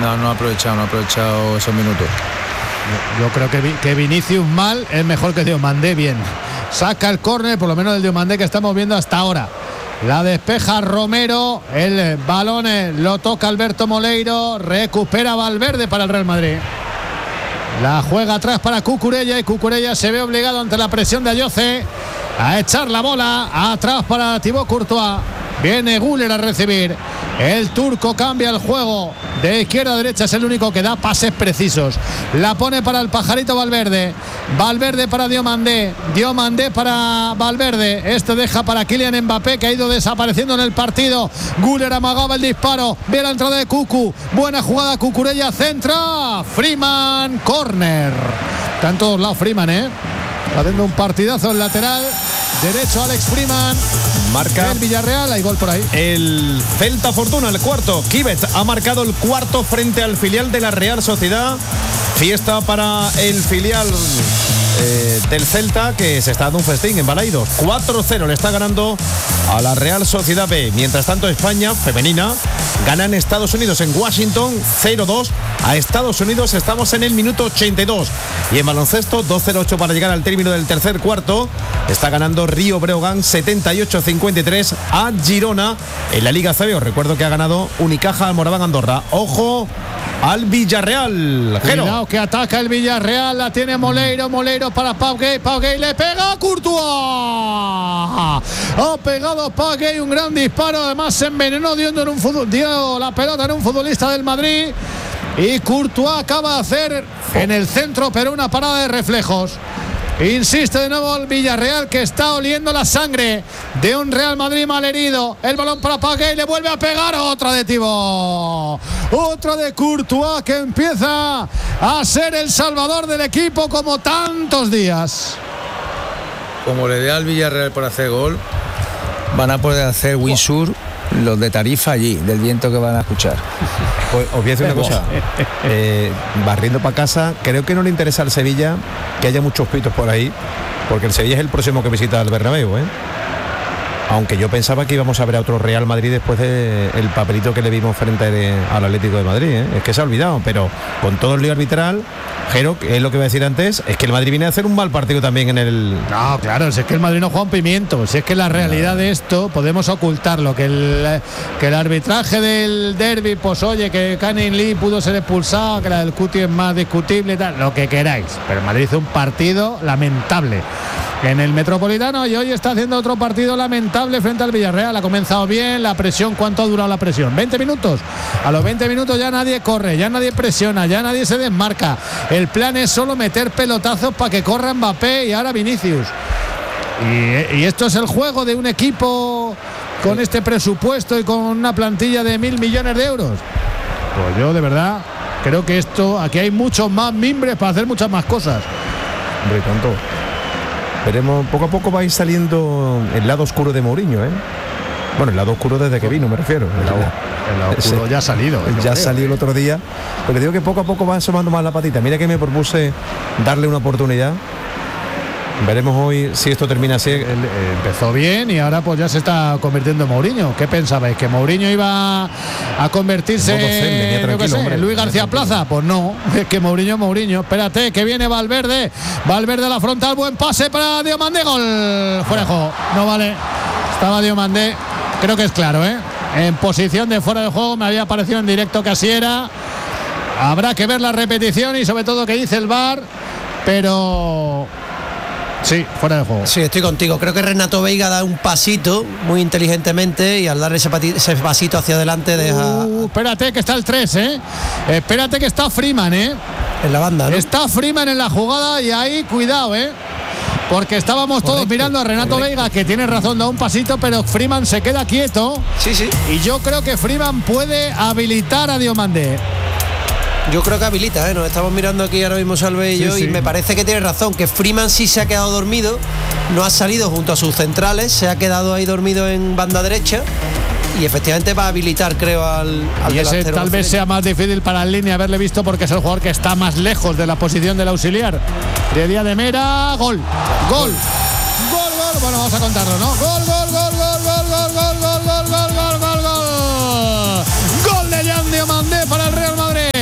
No ha aprovechado esos minutos. Yo creo que Vinicius mal es mejor que Diomandé bien. Saca el córner, por lo menos el Diomandé que estamos viendo hasta ahora. La despeja Romero, el balón lo toca Alberto Moleiro, recupera Valverde para el Real Madrid. La juega atrás para Cucurella y Cucurella se ve obligado ante la presión de Ayoce a echar la bola atrás para Thibaut Courtois. Viene Güler a recibir. El turco cambia el juego de izquierda a derecha, es el único que da pases precisos. La pone para el pajarito Valverde. Valverde para Diomandé. Diomandé para Valverde. Este deja para Kylian Mbappé, que ha ido desapareciendo en el partido. Güler amagaba el disparo. Ve la entrada de Cucu. Buena jugada, Cucurella centra. Freeman, córner. Está en todos lados Freeman, haciendo un partidazo en lateral derecho. Alex Freeman marca el Villarreal, hay gol por ahí. El Celta Fortuna, el cuarto. Kivet ha marcado el cuarto frente al filial de la Real Sociedad. Fiesta para el filial del Celta, que se está dando un festín en Balaidos. 4-0 le está ganando a la Real Sociedad B. Mientras tanto, España femenina gana en Estados Unidos, en Washington, 0-2 a Estados Unidos. Estamos en el minuto 82. Y en baloncesto, 2-0-8 para llegar al término del tercer cuarto. Está ganando Río Breogán 78-53 a Girona en la Liga CB. Os recuerdo que ha ganado Unicaja al Moraván Andorra. Ojo al Villarreal. Cuidado que ataca el Villarreal, la tiene Moleiro para Pau Gay le pega a Courtois. Ha pegado Pau Gay un gran disparo, además se envenenó, dio la pelota en un futbolista del Madrid, y Courtois acaba de hacer en el centro, pero una parada de reflejos. Insiste de nuevo el Villarreal, que está oliendo la sangre de un Real Madrid malherido. El balón para Paquet, le vuelve a pegar otra de Thibaut. Otra de Courtois, que empieza a ser el salvador del equipo como tantos días. Como le dé al Villarreal por hacer gol, van a poder hacer windsurf los de Tarifa allí, del viento que van a escuchar. Pues os voy a decir una cosa, barriendo para casa, creo que no le interesa al Sevilla que haya muchos pitos por ahí, porque el Sevilla es el próximo que visita el Bernabéu, aunque yo pensaba que íbamos a ver a otro Real Madrid después del papelito que le vimos frente al Atlético de Madrid, es que se ha olvidado, pero con todo el lío arbitral, Jero, que es lo que iba a decir antes, es que el Madrid viene a hacer un mal partido también en el... No, claro, si es que el Madrid no juega un pimiento, si es que la realidad de esto podemos ocultarlo, que el arbitraje del derbi, pues oye, que Canning Lee pudo ser expulsado, que la del Cuti es más discutible y tal, lo que queráis, pero el Madrid hizo un partido lamentable en el Metropolitano y hoy está haciendo otro partido lamentable frente al Villarreal. Ha comenzado bien, la presión, ¿cuánto ha durado la presión? 20 minutos. A los 20 minutos ya nadie corre, ya nadie presiona, ya nadie se desmarca. El plan es solo meter pelotazos para que corra Mbappé y ahora Vinicius. Y esto es el juego de un equipo con este presupuesto y con una plantilla de 1.000 millones de euros. Pues yo de verdad creo que aquí hay muchos más mimbres para hacer muchas más cosas. Hombre, tanto. Veremos, poco a poco va a ir saliendo el lado oscuro de Mourinho, Bueno, el lado oscuro desde que vino, me refiero. El lado oscuro ya ha salido. Ya salió el otro día. Porque digo que poco a poco va asomando más la patita. Mira que me propuse darle una oportunidad. Veremos hoy si esto termina así. Empezó bien y ahora pues ya se está convirtiendo en Mourinho. ¿Qué pensabais? ¿Que Mourinho iba a convertirse en Luis García Plaza? Pues no, es que Mourinho. Espérate, que viene Valverde a la frontal, buen pase para Diomandé, gol, fuera de juego, no vale, estaba Diomandé, creo que es claro, en posición de fuera de juego, me había parecido en directo que así era. Habrá que ver la repetición y sobre todo qué dice el VAR, pero... Sí, fuera de juego. Sí, estoy contigo. Creo que Renato Veiga da un pasito muy inteligentemente y al dar ese pasito hacia adelante deja... Espérate que está el 3, Espérate que está Freeman, En la banda, ¿no? Está Freeman en la jugada y ahí, cuidado, Porque estábamos todos mirando a Renato Veiga, que tiene razón, da un pasito, pero Freeman se queda quieto. Sí. Y yo creo que Freeman puede habilitar a Diomandé. Yo creo que habilita, Nos estamos mirando aquí ahora mismo Salve y yo, y me parece que tiene razón, que Freeman sí se ha quedado dormido, no ha salido junto a sus centrales, se ha quedado ahí dormido en banda derecha y efectivamente va a habilitar, creo, al y ese tal vez sea más difícil para el línea haberle visto, porque es el jugador que está más lejos de la posición del auxiliar. De Díaz de Mera, gol. Bueno, vamos a contarlo, ¿no? Gol de Jan Diomandé para el Real Madrid.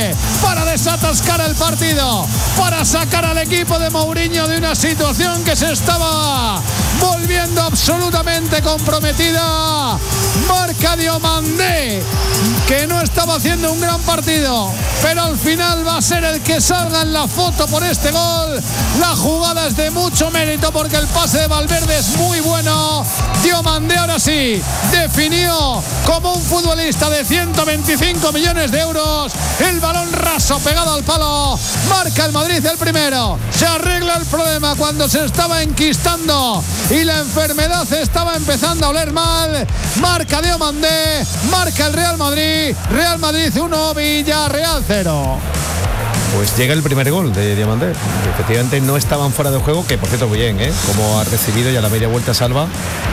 desatascar el partido, para sacar al equipo de Mourinho de una situación que se estaba volviendo absolutamente comprometida. Marca Diomandé, que no estaba haciendo un gran partido, pero al final va a ser el que salga en la foto por este gol. La jugada es de mucho mérito porque el pase de Valverde es muy bueno. Diomandé ahora sí definió como un futbolista de 125 millones de euros. El balón raso pegado al palo. Marca el Madrid el primero. Se arregla el problema cuando se estaba enquistando y la enfermedad estaba empezando a oler mal. Marca Diomandé. Marca el Real Madrid. Real Madrid 1, Villarreal 0. Pues llega el primer gol de Diomandé. Efectivamente no estaban fuera de juego, que por cierto muy bien, como ha recibido y a la media vuelta salva.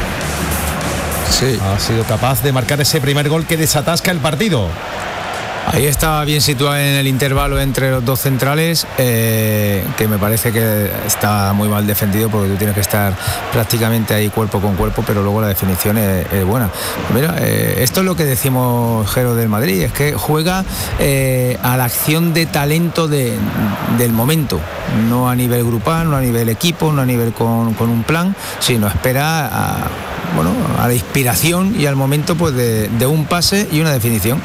Sí. Ha sido capaz de marcar ese primer gol que desatasca el partido. Ahí estaba bien situado en el intervalo entre los dos centrales, que me parece que está muy mal defendido porque tú tienes que estar prácticamente ahí cuerpo con cuerpo, pero luego la definición es buena. Mira, esto es lo que decimos, Jero, del Madrid, es que juega a la acción de talento del momento, no a nivel grupal, no a nivel equipo, no a nivel con un plan, sino espera a la inspiración y al momento pues de un pase y una definición.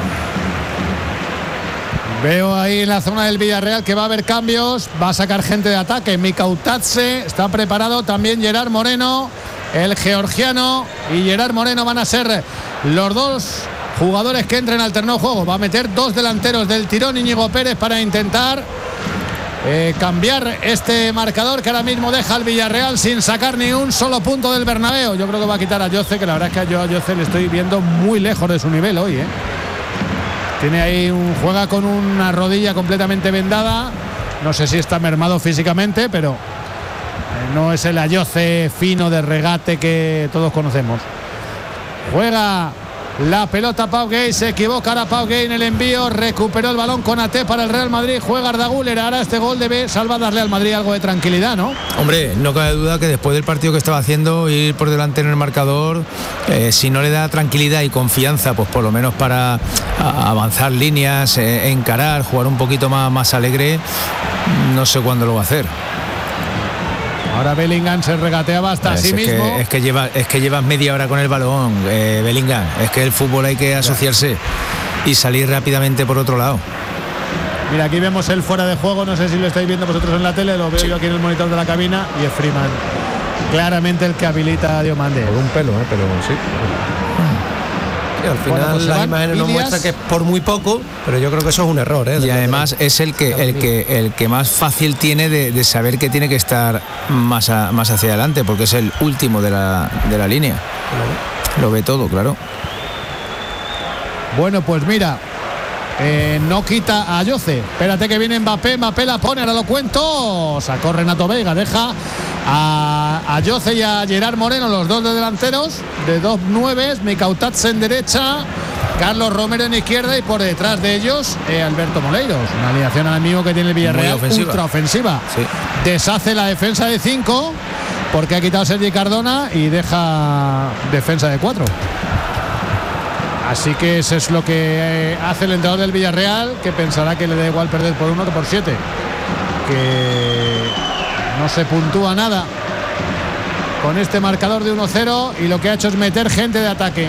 Veo ahí en la zona del Villarreal que va a haber cambios, va a sacar gente de ataque. Mikautatse está preparado, también Gerard Moreno, el georgiano y Gerard Moreno van a ser los dos jugadores que entren al terreno de juego. Va a meter dos delanteros del tirón, Íñigo Pérez, para intentar cambiar este marcador que ahora mismo deja al Villarreal sin sacar ni un solo punto del Bernabéu. Yo creo que va a quitar a Jose, que la verdad es que yo a Jose le estoy viendo muy lejos de su nivel hoy, Tiene ahí juega con una rodilla completamente vendada. No sé si está mermado físicamente, pero no es el Ayoce fino de regate que todos conocemos. Juega la pelota Pau Gay, se equivoca ahora Pau Gay en el envío, recuperó el balón con AT para el Real Madrid, juega Arda Güler. Ahora este gol debe darle al Madrid algo de tranquilidad, ¿no? Hombre, no cabe duda que después del partido que estaba haciendo, ir por delante en el marcador, si no le da tranquilidad y confianza, pues por lo menos para avanzar líneas, encarar, jugar un poquito más alegre, no sé cuándo lo va a hacer. Ahora Bellingham se regateaba hasta sí mismo. Es que llevas media hora con el balón, Bellingham. Es que el fútbol hay que asociarse y salir rápidamente por otro lado. Mira, aquí vemos el fuera de juego. No sé si lo estáis viendo vosotros en la tele. Lo veo yo aquí en el monitor de la cabina. Y es Freeman claramente el que habilita a Diomandé. Por un pelo, pero sí. Al final pues las imágenes nos muestran que es por muy poco, pero yo creo que eso es un error. Y además es el que más fácil tiene de saber que tiene que estar más hacia adelante, porque es el último de la línea. Lo ve todo, claro. Bueno, pues mira, no quita a Jose. Espérate que viene Mbappé la pone, ahora lo cuento. Sacó Renato Veiga, deja a Jose y a Gerard Moreno, los dos de delanteros, de 2-9, Mikautatse en derecha, Carlos Romero en izquierda y por detrás de ellos Alberto Moleiros. Una alineación ahora mismo que tiene el Villarreal ultra ofensiva. Sí. Deshace la defensa de 5 porque ha quitado Sergi Cardona y deja defensa de 4. Así que eso es lo que hace el entrenador del Villarreal, que pensará que le da igual perder por 1 que por 7. Que no se puntúa nada con este marcador de 1-0 y lo que ha hecho es meter gente de ataque.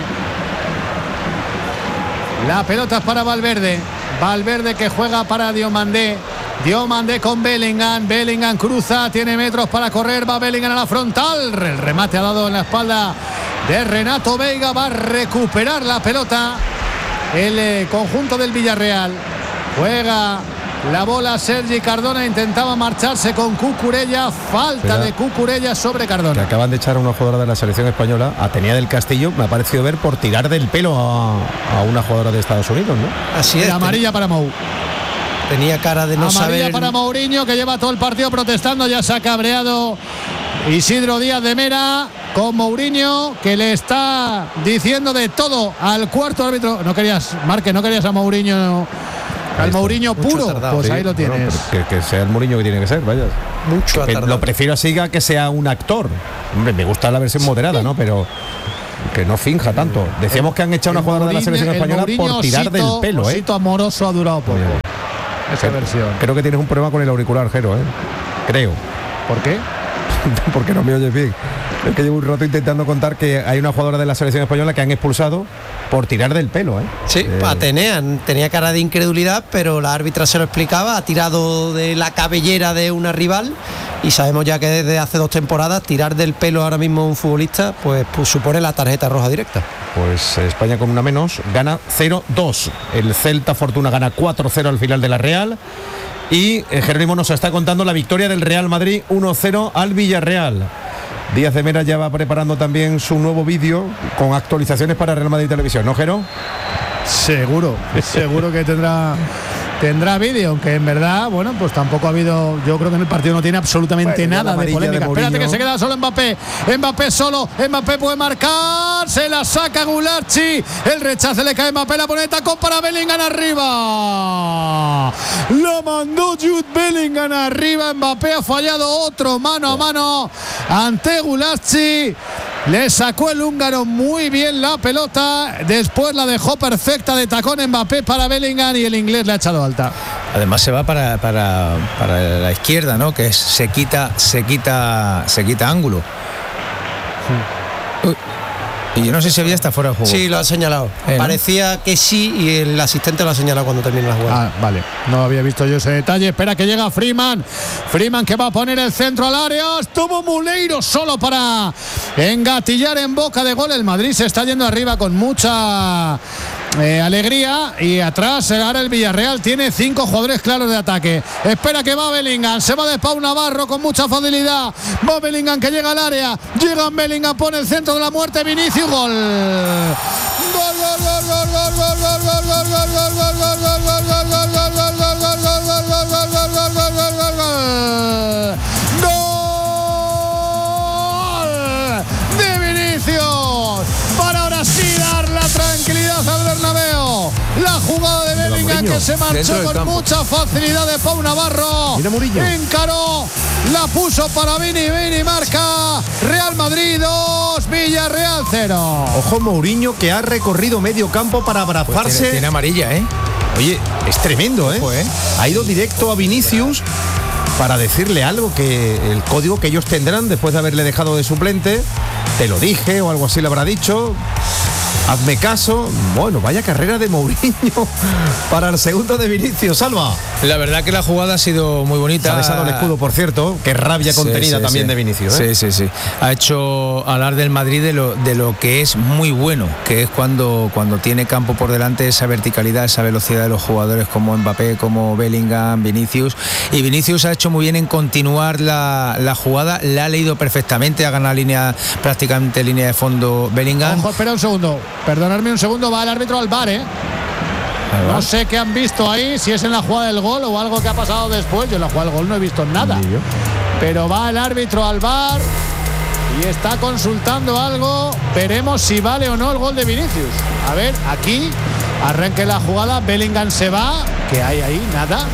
La pelota es para Valverde que juega para Diomandé con Bellingham cruza, tiene metros para correr, va Bellingham a la frontal, el remate ha dado en la espalda de Renato Veiga, va a recuperar la pelota el conjunto del Villarreal. Juega la bola Sergi Cardona, intentaba marcharse con Cucurella, falta de Cucurella sobre Cardona. Que acaban de echar a una jugadora de la selección española, a Tenia del Castillo, me ha parecido ver por tirar del pelo a una jugadora de Estados Unidos, ¿no? Así es. La amarilla para Mou. Tenía cara de no amarilla saber. Amarilla para Mourinho, que lleva todo el partido protestando, ya se ha cabreado Isidro Díaz de Mera con Mourinho, que le está diciendo de todo al cuarto árbitro. No querías a Mourinho. Al Mourinho puro, tardado, pues sí, ahí lo tienes. Bueno, que sea el Mourinho que tiene que ser, vaya. Mucho lo prefiero así a que sea un actor. Hombre, me gusta la versión moderada, ¿no? Pero que no finja tanto. Decíamos que han echado una jugadora de la selección española por tirar del pelo, Osito amoroso ha durado poco. esa versión. Creo que tienes un problema con el auricular, Jero, creo. ¿Por qué? Porque no me oyes bien. Es que llevo un rato intentando contar que hay una jugadora de la selección española que han expulsado por tirar del pelo, Sí, Atenea tenía cara de incredulidad, pero la árbitra se lo explicaba, ha tirado de la cabellera de una rival y sabemos ya que desde hace 2 temporadas tirar del pelo ahora mismo a un futbolista pues supone la tarjeta roja directa. Pues España con una menos gana 0-2. El Celta Fortuna gana 4-0 al final de la Real. Y Jerónimo nos está contando la victoria del Real Madrid 1-0 al Villarreal. Díaz de Mera ya va preparando también su nuevo vídeo con actualizaciones para Real Madrid Televisión, ¿no, Jero? Seguro que tendrá vídeo, aunque en verdad, bueno, pues tampoco ha habido, yo creo que en el partido no tiene absolutamente nada de polémica. Espérate que se queda solo Mbappé solo, Mbappé puede marcar, se la saca Gulacsi, el rechace le cae a Mbappé, la pone de tacón para Bellingham arriba, la mandó Jude Bellingham arriba, Mbappé ha fallado otro mano a mano ante Gulacsi. Le sacó el húngaro muy bien la pelota, después la dejó perfecta de tacón Mbappé para Bellingham y el inglés le ha echado alta. Además se va para la izquierda, ¿no? Que se quita ángulo. Y yo no sé si había hasta fuera de juego. Sí, lo ha señalado. Parecía que sí y el asistente lo ha señalado cuando termina la jugada. Vale. No había visto yo ese detalle. Espera que llega Freeman. Freeman que va a poner el centro al área. Estuvo Muleiro solo para engatillar en boca de gol. El Madrid se está yendo arriba con mucha alegría y atrás ahora el Villarreal tiene 5 jugadores claros de ataque. Espera que va Bellingham, se va de Pau Navarro con mucha facilidad, va Bellingham que llega al área, llega Bellingham, pone el centro de la muerte, Vinicius, gol. De Vinicius para ahora sí dar la tranquilidad al Bernabéu. La jugada de Bellingham que se marchó con mucha facilidad de Pau Navarro. Encaró, la puso para Vini marca. Real Madrid 2, Villarreal 0. Ojo Mourinho que ha recorrido medio campo para abrazarse. Pues tiene amarilla, Oye, es tremendo, Ojo, Ha ido directo a Vinicius para decirle algo, que el código que ellos tendrán después de haberle dejado de suplente, te lo dije o algo así le habrá dicho. Hazme caso. Bueno, vaya carrera de Mourinho para el segundo de Vinicius. Salva. La verdad que la jugada ha sido muy bonita. Se ha besado el escudo, por cierto. Qué rabia contenida también de Vinicius. Sí. Ha hecho hablar del Madrid de lo que es muy bueno, que es cuando tiene campo por delante, esa verticalidad, esa velocidad de los jugadores como Mbappé, como Bellingham, Vinicius. Y Vinicius ha hecho muy bien en continuar la jugada, la ha leído perfectamente, ha ganado prácticamente línea de fondo Bellingham. Ojo, espera un segundo. Perdonadme un segundo, va el árbitro al VAR, No sé qué han visto ahí, si es en la jugada del gol o algo que ha pasado después. Yo en la jugada del gol no he visto nada. Pero va el árbitro al VAR y está consultando algo. Veremos si vale o no el gol de Vinicius. A ver, aquí arranque la jugada, Bellingham se va. ¿Qué hay ahí? Nada.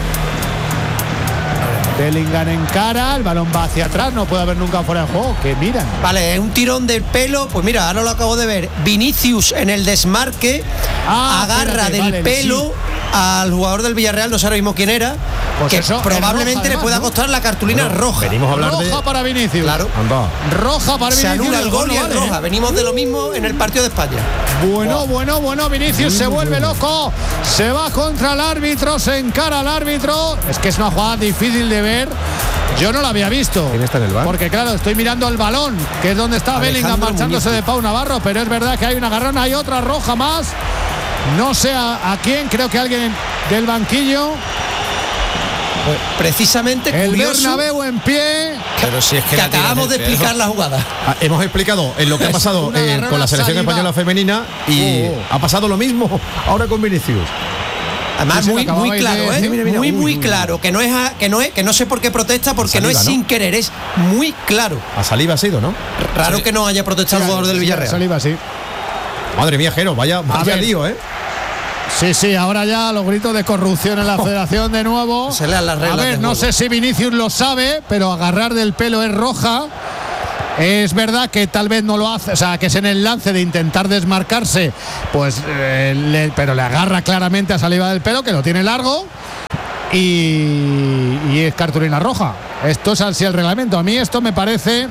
Bellingham encara, el balón va hacia atrás, no puede haber nunca fuera de juego, que miran. Vale, es un tirón del pelo, pues mira, ahora lo acabo de ver. Vinicius en el desmarque agarra del pelo al jugador del Villarreal, no sé ahora mismo quién era, pues que eso, probablemente roja, le pueda costar la cartulina roja. Venimos a hablar roja para Vinicius. Claro. Roja para Vinicius. Se anula el gol y es roja. Venimos de lo mismo en el partido de España. Bueno, Vinicius se vuelve loco, se va contra el árbitro, se encara al árbitro. Es que es una jugada difícil de ver. Yo no la había visto. ¿Quién está en el bar? Porque claro, estoy mirando el balón, que es donde está Bellingham marchándose de Pau Navarro, pero es verdad que hay un agarrón, hay otra roja más. No sé a quién, creo que alguien del banquillo. Pues precisamente el curioso, Bernabéu en pie. Pero si es que acabamos de explicar la jugada. Hemos explicado en lo que ha pasado con la selección española femenina y ha pasado lo mismo ahora con Vinicius. Además muy claro, muy claro, que no sé por qué protesta, porque saliva, no es sin querer, es muy claro. A Saliba ha sido, ¿no? Raro que no haya protestado el jugador del Villarreal. Saliba, sí. Madre mía, Jero, vaya lío, Sí, ahora ya los gritos de corrupción en la federación de nuevo. Se lean las reglas. A ver, no sé si Vinicius lo sabe, pero agarrar del pelo es roja. Es verdad que tal vez no lo hace, o sea, que es en el lance de intentar desmarcarse, pues, pero le agarra claramente a Saliba del pelo, que lo tiene largo. y es cartulina roja. Esto es así el reglamento. A mí esto me parece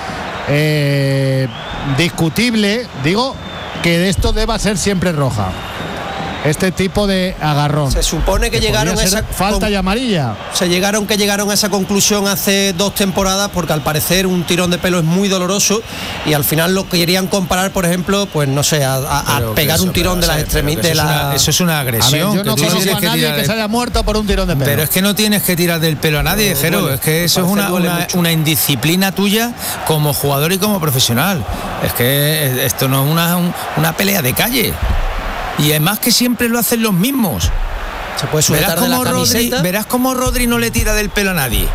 discutible. Digo que de esto deba ser siempre roja. Este tipo de agarrón. Se supone que llegaron a esa falta y amarilla. Llegaron a esa conclusión hace 2 temporadas, porque al parecer un tirón de pelo es muy doloroso y al final lo querían comparar, por ejemplo, pues no sé, a pegar un tirón de las extremidades. Eso es una agresión. Yo no conozco a nadie que se haya muerto por un tirón de pelo. Pero es que no tienes que tirar del pelo a nadie, Jero. Es que eso es una indisciplina tuya como jugador y como profesional. Es que esto no es una pelea de calle. Y además que siempre lo hacen los mismos. Se puede sujetar de la camiseta. Verás cómo Rodri no le tira del pelo a nadie.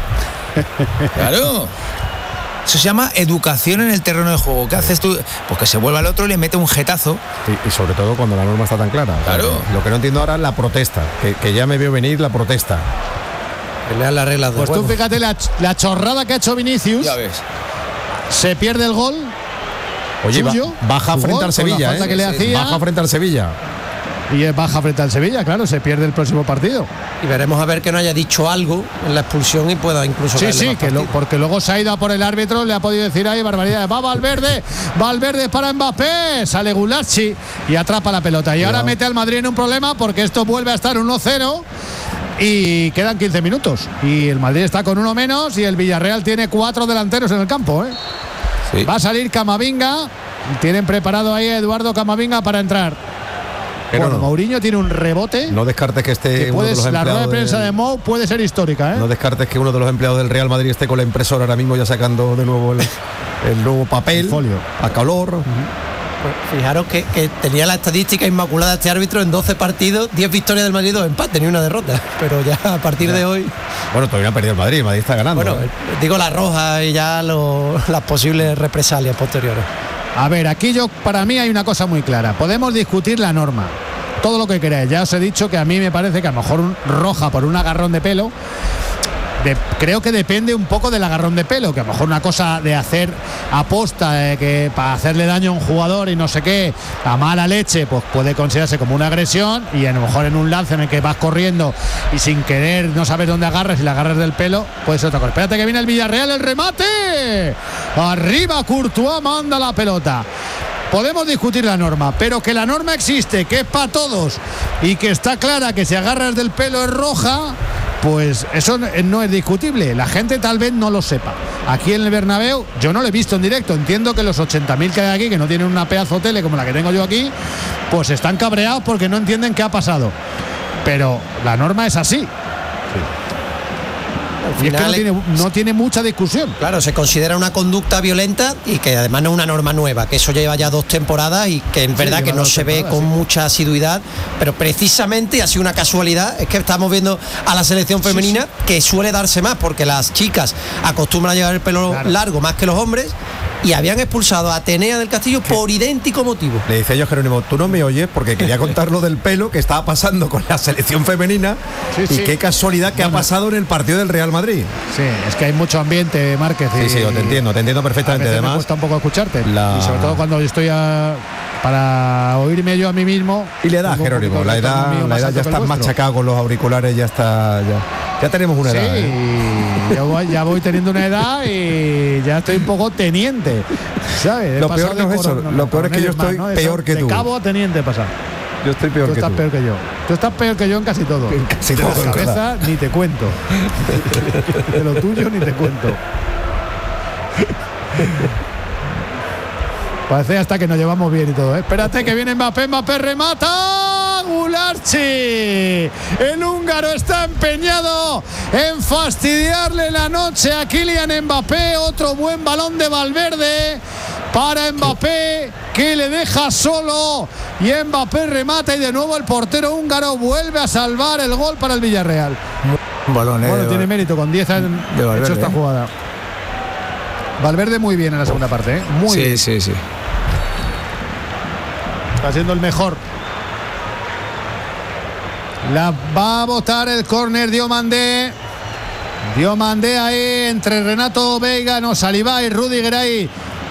Claro. Eso se llama educación en el terreno de juego. ¿Qué haces tú? Pues que se vuelva al otro y le mete un jetazo. Y sobre todo cuando la norma está tan clara. Claro. Lo que no entiendo ahora es la protesta. Que ya me veo venir la protesta. Que lean las reglas del juego. Tú fíjate la chorrada que ha hecho Vinicius. Ya ves. Se pierde el gol. Oye, baja frente al Sevilla, que le hacía. Baja frente al Sevilla. Y es baja frente al Sevilla, claro, se pierde el próximo partido. Y veremos a ver que no haya dicho algo en la expulsión y pueda incluso porque luego se ha ido a por el árbitro, le ha podido decir ahí barbaridades. Va Valverde para Mbappé, sale Gulacsi y atrapa la pelota. Y ahora mete al Madrid en un problema porque esto vuelve a estar 1-0 y quedan 15 minutos. Y el Madrid está con 1 menos y el Villarreal tiene 4 delanteros en el campo, Sí. Va a salir Camavinga. Tienen preparado ahí a Eduardo Camavinga para entrar. Pero bueno, Mourinho tiene un rebote. No descartes que esté uno de los empleados. La rueda de prensa de Mou puede ser histórica, No descartes que uno de los empleados del Real Madrid esté con la impresora ahora mismo ya sacando de nuevo el nuevo papel, el folio a color. Pues fijaros que tenía la estadística inmaculada este árbitro en 12 partidos, 10 victorias del Madrid, 2 empates, ni una derrota. Pero ya a partir de hoy. Bueno, todavía ha perdido el Madrid está ganando. Bueno, digo la roja y ya las posibles represalias posteriores. A ver, aquí para mí hay una cosa muy clara. Podemos discutir la norma, todo lo que queráis. Ya os he dicho que a mí me parece que a lo mejor roja por un agarrón de pelo. Creo que depende un poco del agarrón de pelo, que a lo mejor una cosa de hacer aposta que para hacerle daño a un jugador y no sé qué, a mala leche, pues puede considerarse como una agresión, y a lo mejor en un lance en el que vas corriendo y sin querer no sabes dónde agarras y le agarras del pelo, puede ser otra cosa. Espérate que viene el Villarreal, el remate. Arriba Courtois, manda la pelota. Podemos discutir la norma, pero que la norma existe, que es para todos y que está clara que si agarras del pelo es roja, pues eso no es discutible. La gente tal vez no lo sepa. Aquí en el Bernabéu yo no lo he visto en directo. Entiendo que los 80.000 que hay aquí, que no tienen una pedazo tele como la que tengo yo aquí, pues están cabreados porque no entienden qué ha pasado. Pero la norma es así. Y es que no tiene mucha discusión. Claro, se considera una conducta violenta y que además no es una norma nueva, que eso lleva ya 2 temporadas y que es verdad que no se ve con mucha asiduidad, pero precisamente, y ha sido una casualidad, es que estamos viendo a la selección femenina que suele darse más, porque las chicas acostumbran a llevar el pelo largo más que los hombres, y habían expulsado a Atenea del Castillo por idéntico motivo. Le dice yo a Jerónimo, tú no me oyes, porque quería contar lo del pelo que estaba pasando con la selección femenina y qué casualidad que ha pasado en el partido del Real Madrid. Sí, es que hay mucho ambiente, Márquez. Sí, yo te entiendo perfectamente. Además me cuesta un poco escucharte y sobre todo cuando yo estoy para oírme yo a mí mismo. Y la edad, Jerónimo, la edad ya está machacado con los auriculares, ya tenemos una edad. Sí, ya voy teniendo una edad y ya estoy un poco teniente, ¿sabes? Lo peor no es eso, lo peor es que yo estoy peor que tú. De cabo a teniente pasar. Yo estoy peor que tú. Tú estás peor que yo. Tú estás peor que yo en casi todo. En casi todo. De la cabeza ni te cuento. De lo tuyo ni te cuento. Parece hasta que nos llevamos bien y todo, ¿eh? Espérate que viene Mbappé remata. Gulacsi. El húngaro está empeñado en fastidiarle la noche a Kylian Mbappé. Otro buen balón de Valverde para Mbappé, que le deja solo, y Mbappé remata y de nuevo el portero húngaro vuelve a salvar el gol para el Villarreal. Bueno, tiene mérito con 10 hecho esta jugada. Valverde muy bien en la segunda parte, ¿eh? Muy bien. Sí. Está siendo el mejor. La va a botar el córner Diomandé. Diomandé ahí entre Renato Veiga, Salivá y Rudiger ahí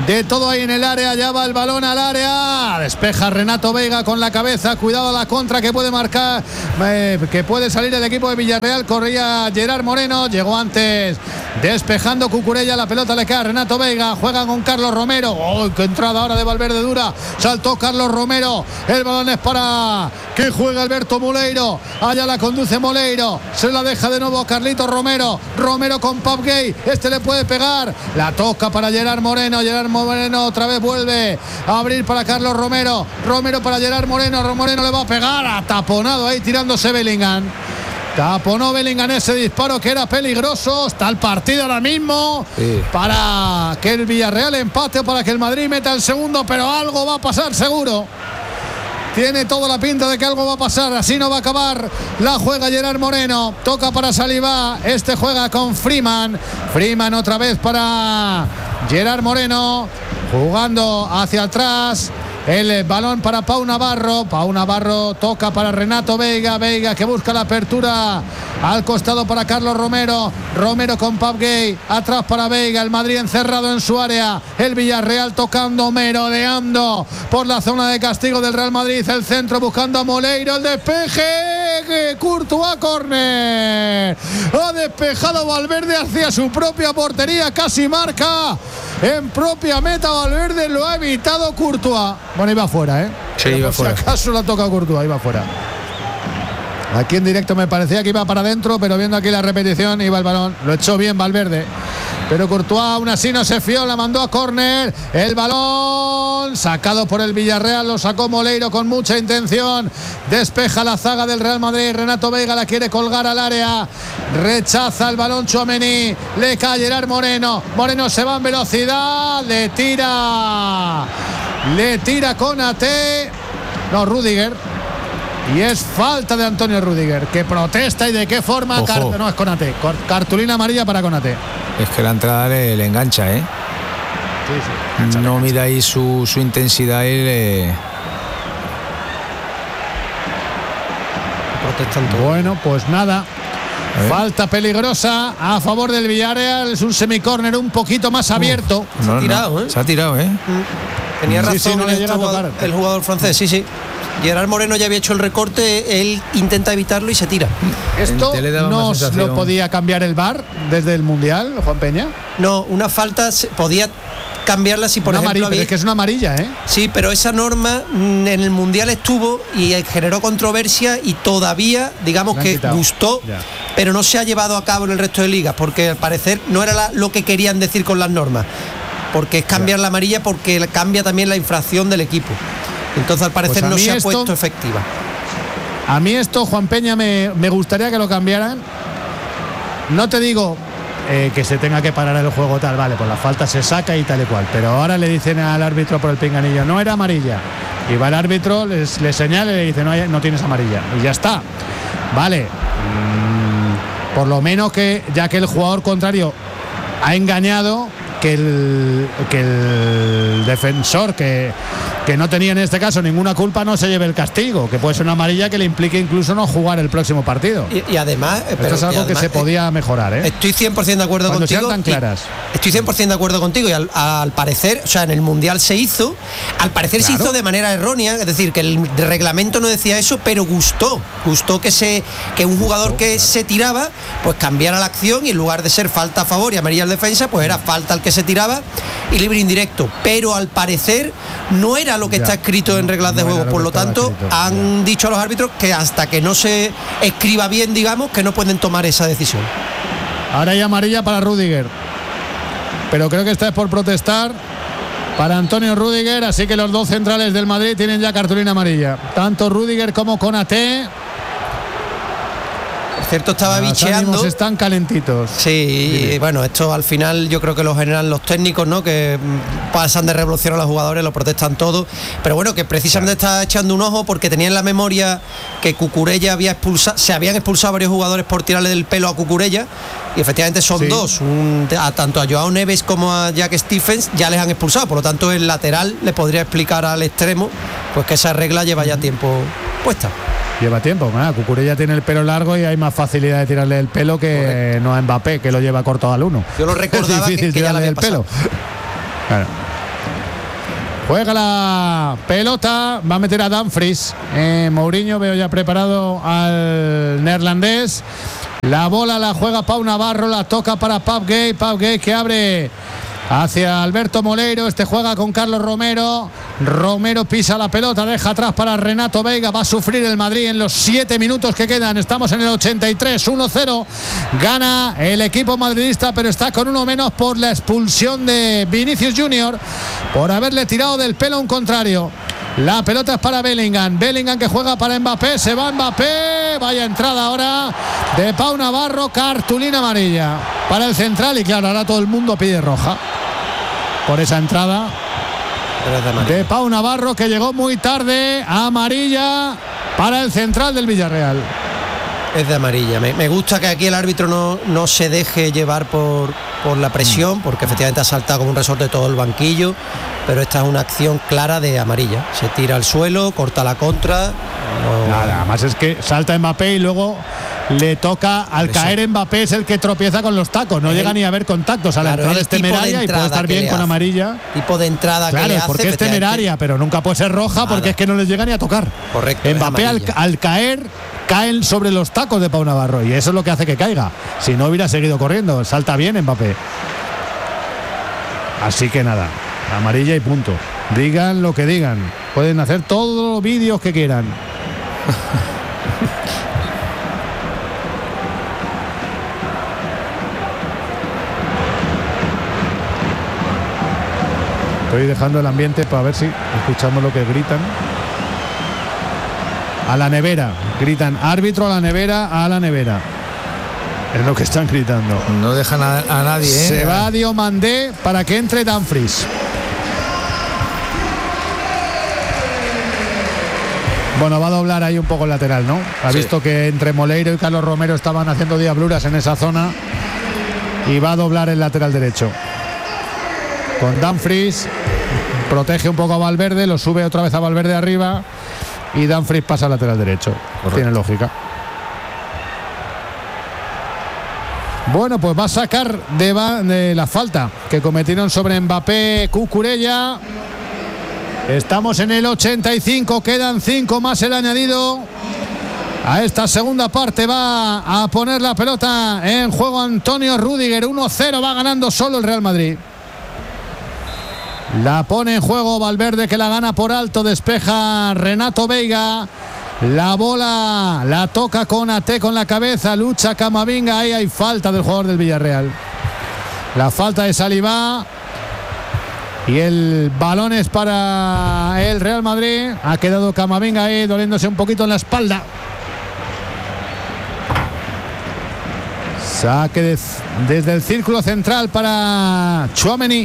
de todo ahí en el área. Ya va el balón al área. Despeja Renato Veiga con la cabeza. Cuidado a la contra que puede marcar, que puede salir el equipo de Villarreal. Corría Gerard Moreno. Llegó antes despejando Cucurella. La pelota le queda a Renato Veiga. Juega con Carlos Romero. ¡Oh, qué entrada ahora de Valverde dura! Saltó Carlos Romero. El balón es para que juegue Alberto Moleiro. Allá la conduce Moleiro. Se la deja de nuevo a Carlito Romero. Romero con Pap Gay. Este le puede pegar. La toca para Gerard Moreno. Gerard Moreno otra vez vuelve a abrir para Carlos Romero. Romero para Gerard Moreno. Moreno le va a pegar. Ataponado ahí tirándose Bellingham. Taponó Bellingham ese disparo que era peligroso. Está el partido ahora mismo para que el Villarreal empate o para que el Madrid meta el segundo, pero algo va a pasar seguro. Tiene toda la pinta de que algo va a pasar. Así no va a acabar. La juega Gerard Moreno. Toca para Saliba. Este juega con Freeman. Freeman otra vez para Gerard Moreno. Jugando hacia atrás. El balón para Pau Navarro. Pau Navarro toca para Renato Veiga. Veiga que busca la apertura al costado para Carlos Romero. Romero con Pap Gay. Atrás para Veiga. El Madrid encerrado en su área. El Villarreal tocando, merodeando por la zona de castigo del Real Madrid. El centro buscando a Moleiro. El despeje. Courtois, córner. Ha despejado Valverde hacia su propia portería. Casi marca en propia meta. Valverde lo ha evitado Courtois. Bueno, iba fuera, Sí, iba fuera. Si acaso la toca Courtois, iba fuera. Aquí en directo me parecía que iba para adentro, pero viendo aquí la repetición iba el balón. Lo echó bien Valverde. Pero Courtois aún así no se fió, la mandó a córner. El balón sacado por el Villarreal, lo sacó Moleiro con mucha intención. Despeja la zaga del Real Madrid. Renato Veiga la quiere colgar al área. Rechaza el balón Tchouaméni. Le cae Gerard Moreno. Moreno se va en velocidad. Le tira Konaté. No, Rüdiger. Y es falta de Antonio Rüdiger, que protesta. ¿Y de qué forma? No, es Konaté. Cartulina amarilla para Konaté. Es que la entrada le engancha, Sí. No mide ahí su intensidad y protestan todos. Bueno, pues nada. Falta peligrosa a favor del Villarreal. Es un semicórner un poquito más abierto. Se ha tirado, Se ha tirado, Tenía razón, sí, no le llega a tocar. el jugador francés, sí. Gerard Moreno ya había hecho el recorte, él intenta evitarlo y se tira. ¿Esto no lo podía cambiar el VAR desde el Mundial, Juan Peña? No, una falta podía cambiarla si por ejemplo pero es que es una amarilla, Sí, pero esa norma en el Mundial estuvo y generó controversia y todavía, digamos que gustó, pero no se ha llevado a cabo en el resto de ligas, porque al parecer no era lo que querían decir con las normas, porque es cambiar la amarilla porque cambia también la infracción del equipo. Entonces al parecer no se ha puesto efectiva. A mí esto, Juan Peña, me gustaría que lo cambiaran. No te digo que se tenga que parar el juego tal, vale, pues la falta se saca y tal y cual, pero ahora le dicen al árbitro por el pinganillo, no era amarilla, y va el árbitro, le señala y le dice, no tienes amarilla, y ya está. Vale, por lo menos que ya que el jugador contrario ha engañado, que el defensor que no tenía en este caso ninguna culpa no se lleve el castigo, que puede ser una amarilla que le implique incluso no jugar el próximo partido. Y además, esto es algo que se podía mejorar, Estoy 100% de acuerdo cuando contigo. Sean tan claras. Estoy 100% de acuerdo contigo y al parecer, o sea, en el Mundial se hizo, al parecer se hizo de manera errónea, es decir, que el reglamento no decía eso, pero gustó que un jugador que se tiraba, pues cambiara la acción y en lugar de ser falta a favor y amarilla al defensa, pues era falta al que se tiraba y libre indirecto, pero al parecer no era lo que está escrito en reglas de juego, por lo tanto han dicho a los árbitros que hasta que no se escriba bien, digamos, que no pueden tomar esa decisión. Ahora hay amarilla para Rüdiger, pero creo que esta es por protestar para Antonio Rüdiger, así que los dos centrales del Madrid tienen ya cartulina amarilla, tanto Rüdiger como Konaté. Cierto, estaba bicheando. Están calentitos. Sí, bueno, esto al final yo creo que lo generan los técnicos, ¿no? Que pasan de revolución a los jugadores, lo protestan todo. Pero bueno, que precisamente está echando un ojo porque tenía en la memoria que Cucurella se habían expulsado varios jugadores por tirarle del pelo a Cucurella. Y efectivamente son dos. Tanto a Joao Neves como a Jack Stephens ya les han expulsado. Por lo tanto, el lateral le podría explicar al extremo pues que esa regla lleva ya tiempo puesta. Lleva tiempo, Cucurella tiene el pelo largo y hay más facilidad de tirarle el pelo que no a Mbappé, que lo lleva corto al uno. Yo lo recordaba es difícil que ya tirarle el pelo. Claro. Juega la pelota, va a meter a Dumfries. Mourinho veo ya preparado al neerlandés. La bola la juega Pau Navarro, la toca para Pau Gay que abre hacia Alberto Moleiro. Este juega con Carlos Romero. Romero pisa la pelota, deja atrás para Renato Veiga. Va a sufrir el Madrid en los 7 minutos que quedan. Estamos en el 83, 1-0. Gana el equipo madridista, pero está con uno menos por la expulsión de Vinicius Junior, por haberle tirado del pelo a un contrario. La pelota es para Bellingham. Bellingham que juega para Mbappé. Se va Mbappé. Vaya entrada ahora de Pau Navarro. Cartulina amarilla para el central. Y claro, ahora todo el mundo pide roja por esa entrada de Pau Navarro, que llegó muy tarde. Amarilla para el central del Villarreal. Es de amarilla. Me gusta que aquí el árbitro no se deje llevar por la presión, porque efectivamente ha saltado como un resorte todo el banquillo, pero esta es una acción clara de amarilla. Se tira al suelo, corta la contra. Nada más es que salta Mbappé y luego le toca al caer Mbappé, es el que tropieza con los tacos. No llega ni a haber contactos. A la entrada es temeraria y puede estar bien con amarilla. Tipo de entrada que le hace, porque es temeraria, pero nunca puede ser roja. Nada. Porque es que no les llega ni a tocar. Correcto. Mbappé al caer caen sobre los tacos de Pau Navarro y eso es lo que hace que caiga. Si no hubiera seguido corriendo, salta bien Mbappé. Así que nada, amarilla y punto. Digan lo que digan, pueden hacer todos los vídeos que quieran. Estoy dejando el ambiente para ver si escuchamos lo que gritan. A la nevera, gritan árbitro a la nevera, a la nevera. Es lo que están gritando. No dejan a nadie. Se va Diomandé para que entre Dumfries. Bueno, va a doblar ahí un poco el lateral, ¿no? Ha visto que entre Moleiro y Carlos Romero estaban haciendo diabluras en esa zona y va a doblar el lateral derecho. Con Dumfries protege un poco a Valverde, lo sube otra vez a Valverde arriba y Dumfries pasa al lateral derecho. Correcto. Tiene lógica. Bueno, pues va a sacar de la falta que cometieron sobre Mbappé Cucurella. Estamos en el 85, quedan 5 más el añadido. A esta segunda parte va a poner la pelota en juego Antonio Rüdiger. 1-0, va ganando solo el Real Madrid. La pone en juego Valverde, que la gana por alto, despeja Renato Veiga. La bola la toca Konaté con la cabeza, lucha Camavinga, ahí hay falta del jugador del Villarreal. La falta de Saliba. Y el balón es para el Real Madrid. Ha quedado Camavinga ahí doliéndose un poquito en la espalda. Saque desde el círculo central para Tchouaméni,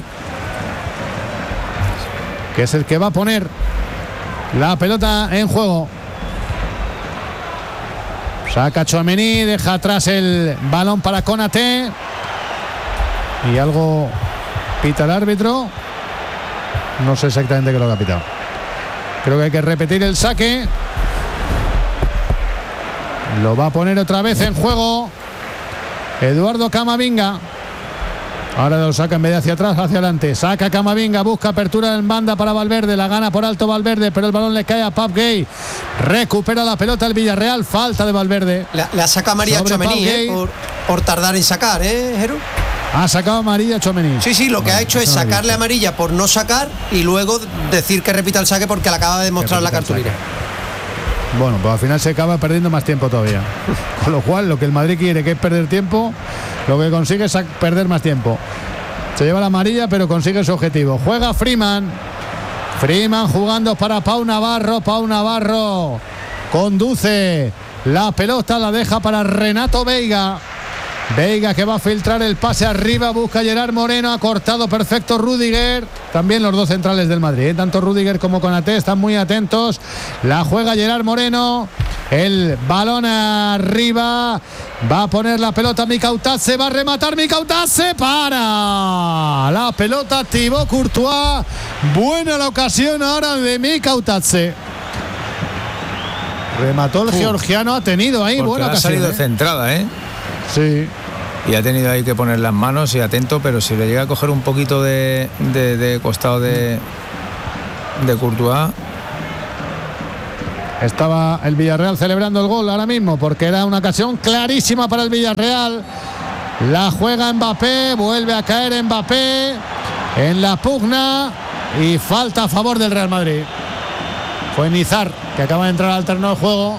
que es el que va a poner la pelota en juego. Saca Tchouaméni, deja atrás el balón para Konaté. Y algo pita el árbitro. No sé exactamente qué lo ha pitado. Creo que hay que repetir el saque. Lo va a poner otra vez en juego Eduardo Camavinga. Ahora lo saca en vez de hacia atrás, hacia adelante. Saca Camavinga, busca apertura en banda para Valverde. La gana por alto Valverde, pero el balón le cae a Pau Gay. Recupera la pelota el Villarreal. Falta de Valverde. Le ha sacado María Tchouaméni por tardar en sacar, Jeru. Ha sacado amarilla Tchouaméni. Sí, lo que ha hecho es sacarle amarilla por no sacar y luego decir que repita el saque porque le acaba de mostrar la cartulina. Bueno, pues al final se acaba perdiendo más tiempo todavía. Con lo cual, lo que el Madrid quiere, que es perder tiempo, lo que consigue es perder más tiempo. Se lleva la amarilla, pero consigue su objetivo. Juega Freeman. Freeman jugando para Pau Navarro. Pau Navarro conduce la pelota, la deja para Renato Veiga. Veiga que va a filtrar el pase arriba, busca Gerard Moreno, ha cortado perfecto Rüdiger. También los dos centrales del Madrid, tanto Rüdiger como Konaté están muy atentos. La juega Gerard Moreno, el balón arriba, va a poner la pelota Mikautadze, va a rematar Mikautadze, para la pelota Thibaut Courtois. Buena la ocasión ahora de Mikautadze. Remató el georgiano, ha tenido ahí buena ocasión. Ha salido centrada, Sí. Y ha tenido ahí que poner las manos y atento, pero si le llega a coger un poquito de costado de de Courtois. Estaba el Villarreal celebrando el gol ahora mismo porque era una ocasión clarísima para el Villarreal. La juega Mbappé, vuelve a caer Mbappé en la pugna y falta a favor del Real Madrid. Fue Nizar, que acaba de entrar al terreno de juego,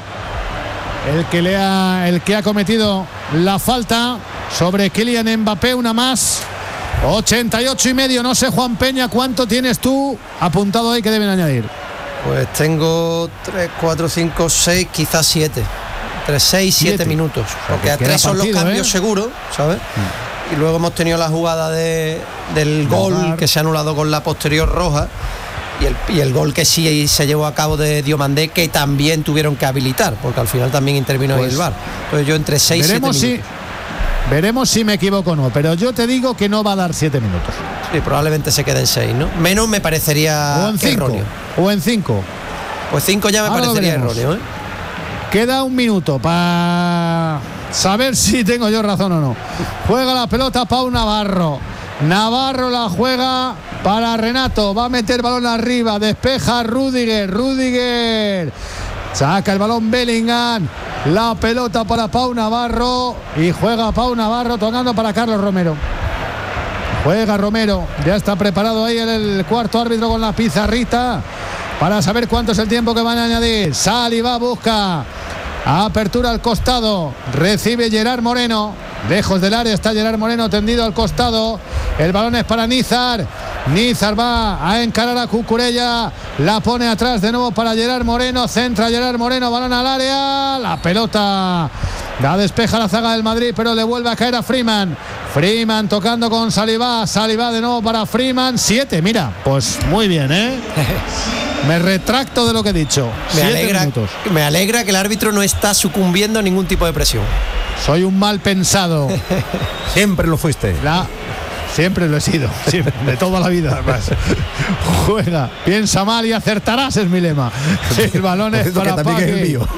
el que ha cometido la falta sobre Kylian Mbappé, una más. 88,5. No sé, Juan Peña, ¿cuánto tienes tú apuntado ahí que deben añadir? Pues tengo 3, 4, 5, 6, quizás 7. Entre 6 y 7 minutos. Porque a 3 son los cambios seguros, ¿sabes? Y luego hemos tenido la jugada del gol que se ha anulado con la posterior roja. Y el gol que sí se llevó a cabo de Diomandé, que también tuvieron que habilitar, porque al final también intervino el VAR. Entonces yo entre 6 y 7 minutos. Veremos si me equivoco o no, pero yo te digo que no va a dar 7 minutos. Sí, probablemente se quede en 6, ¿no? Menos me parecería o en 5, erróneo. O en 5. Pues 5 ya me parecería erróneo, ¿eh? Queda un minuto para saber si tengo yo razón o no. Juega la pelota Pau Navarro. Navarro la juega para Renato. Va a meter balón arriba. Despeja Rüdiger. Saca el balón Bellingham. La pelota para Pau Navarro. Y juega Pau Navarro tocando para Carlos Romero. Juega Romero. Ya está preparado ahí el cuarto árbitro con la pizarrita para saber cuánto es el tiempo que van a añadir. Saliba busca apertura al costado. Recibe Gerard Moreno. Lejos del área está Gerard Moreno tendido al costado. El balón es para Nizar. Nizar va a encarar a Cucurella. La pone atrás de nuevo para Gerard Moreno. Centra Gerard Moreno. Balón al área. La pelota la despeja la zaga del Madrid, pero le vuelve a caer a Freeman. Freeman tocando con Saliba. Saliba de nuevo para Freeman. 7, mira. Pues muy bien, ¿eh? Me retracto de lo que he dicho. Me alegra que el árbitro no está sucumbiendo a ningún tipo de presión. Soy un mal pensado. Siempre lo fuiste. Siempre lo he sido, siempre, de toda la vida. Además. Juega, piensa mal y acertarás, es mi lema. El balón es para Paqui. Es el mío.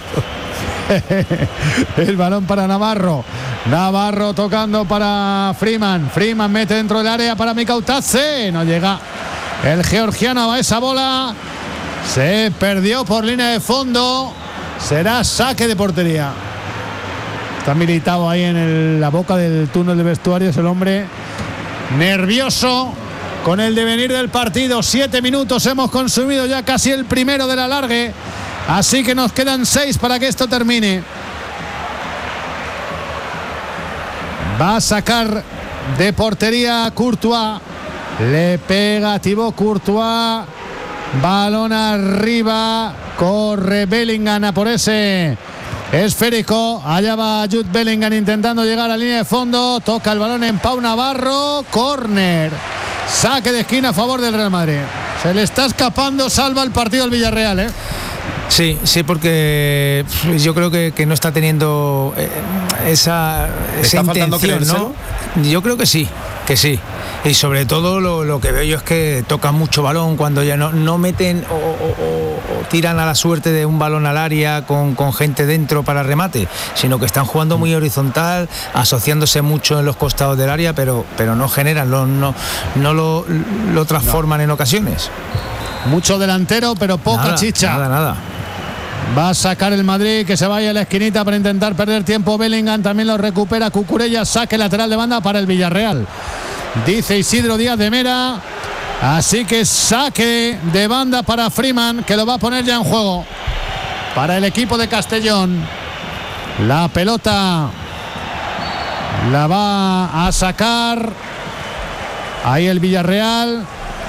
El balón para Navarro. Navarro tocando para Freeman. Freeman mete dentro del área para Mikautadze. No llega el georgiano a esa bola. Se perdió por línea de fondo. Será saque de portería. Está militado ahí en la boca del túnel de vestuarios el hombre, nervioso con el devenir del partido. 7 minutos hemos consumido ya, casi el primero del alargue, así que nos quedan 6 para que esto termine. Va a sacar de portería Courtois. Le pega Thibaut Courtois. Balón arriba. Corre Bellingham a por ese esférico. Allá va Jude Bellingham intentando llegar a la línea de fondo. Toca el balón en Pau Navarro. Córner. Saque de esquina a favor del Real Madrid. Se le está escapando. Salva el partido al Villarreal, ¿eh? Sí, porque yo creo que no está teniendo esa intención, ¿no? Yo creo que sí. Y sobre todo lo que veo yo es que tocan mucho balón cuando ya no meten o tiran a la suerte de un balón al área con gente dentro para remate, sino que están jugando muy horizontal, asociándose mucho en los costados del área, pero no generan, no lo transforman en ocasiones. Mucho delantero, pero poca chicha. Nada. Va a sacar el Madrid, que se vaya a la esquinita para intentar perder tiempo. Bellingham también lo recupera Cucurella. Saque lateral de banda para el Villarreal, dice Isidro Díaz de Mera. Así que saque de banda para Freeman, que lo va a poner ya en juego para el equipo de Castellón. La pelota la va a sacar ahí el Villarreal.